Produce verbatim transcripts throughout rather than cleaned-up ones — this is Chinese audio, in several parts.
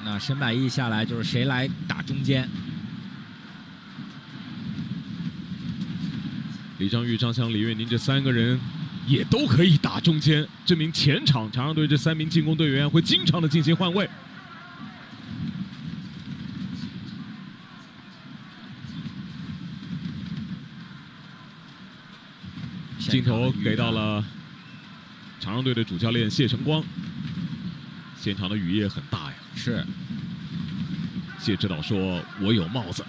那沈百亿下来就是谁来打中间？ 李章玉、张翔、李月宁这三个人也都可以打中间，证明前场长沙队这三名进攻队员会经常的进行换位。镜头给到了长沙队的主教练谢晨光，现场的雨也很大呀。 是， 谢指导说：“我有帽子。”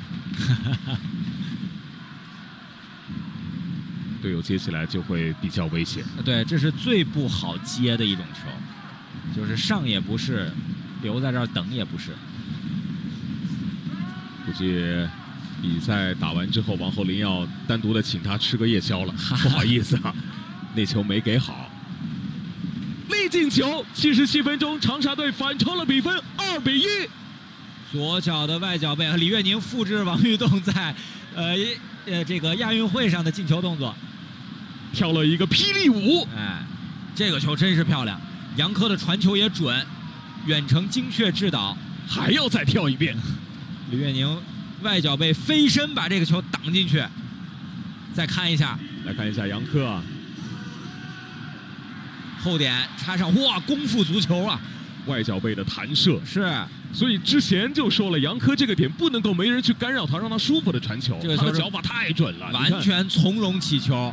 队友接起来就会比较危险。 对，这是最不好接的一种球，就是上也不是，留在这儿等也不是。 估计比赛打完之后，王厚林要单独的请他吃个夜宵了。不好意思啊，那球没给好。力进球，七十七分钟，长沙队反超了比分，二比一。 左脚的外脚背，李月宁复制王玉栋在呃呃这个亚运会上的进球动作。 跳了一个霹雳舞， 哎，这个球真是漂亮，杨科的传球也准，远程精确制导， 还要再跳一遍。 李月宁外脚背飞身把这个球挡进去，再看一下， 来看一下杨科啊， 后点插上，哇，功夫足球啊， 外脚背的弹射是， 所以之前就说了，杨科这个点不能够没人去干扰他，让他舒服的传球， 这个他的脚法太准了， 完全从容起球。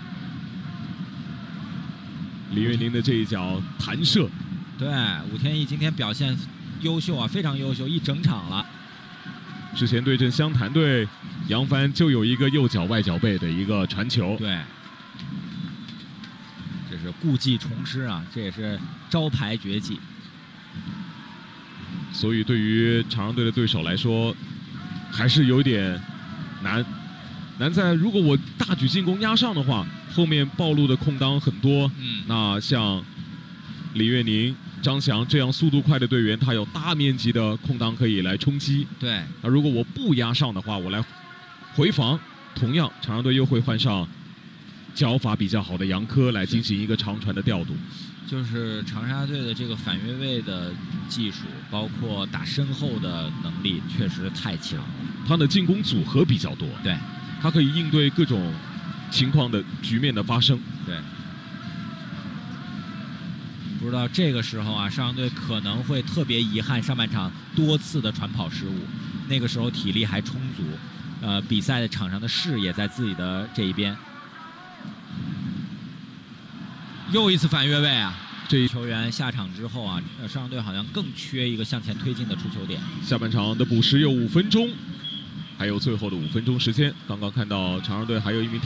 李月宁的这一脚弹射， 对，武天翼今天表现优秀啊，非常优秀，一整场了。 之前对阵湘潭队，杨帆就有一个右脚外脚背的一个传球， 对，这是故技重施啊，这也是招牌绝技。 所以对于长沙队的对手来说，还是有点难。难在如果我大举进攻压上的话，后面暴露的空当很多。 嗯， 那像李月宁、张翔这样速度快的队员，他有大面积的空当可以来冲击。 对， 那如果我不压上的话，我来回防，同样长沙队又会换上脚法比较好的杨科来进行一个长传的调度。 就是长沙队的这个反越位的技术，包括打身后的能力，确实太强了。 他的进攻组合比较多， 对， 他可以应对各种情况的局面的发生。 对，不知道这个时候啊，上港队可能会特别遗憾上半场多次的传跑失误，那个时候体力还充足，呃，比赛的场上的视野在自己的这一边。又一次反越位啊！这一球员下场之后啊，上港队好像更缺一个向前推进的出球点。 下半场的补时有五分钟，还有最后的五分钟时间。刚刚看到长沙队还有一名